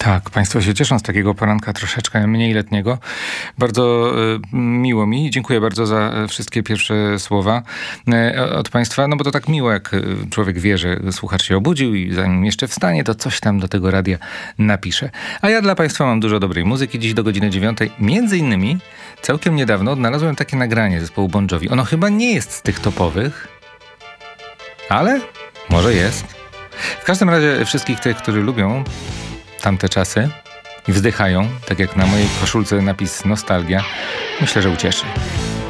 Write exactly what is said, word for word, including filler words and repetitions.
Tak, państwo się cieszą z takiego poranka troszeczkę mniej letniego. Bardzo y, miło mi. Dziękuję bardzo za wszystkie pierwsze słowa y, od państwa. No bo to tak miło, jak człowiek wie, że słuchacz się obudził i zanim jeszcze wstanie, to coś tam do tego radia napisze. A ja dla państwa mam dużo dobrej muzyki. Dziś do godziny dziewiątej. Między innymi całkiem niedawno odnalazłem takie nagranie zespołu Bon Jovi. Ono chyba nie jest z tych topowych, ale może jest. W każdym razie wszystkich tych, którzy lubią tamte czasy i wzdychają, tak jak na mojej koszulce napis nostalgia, myślę, że ucieszy.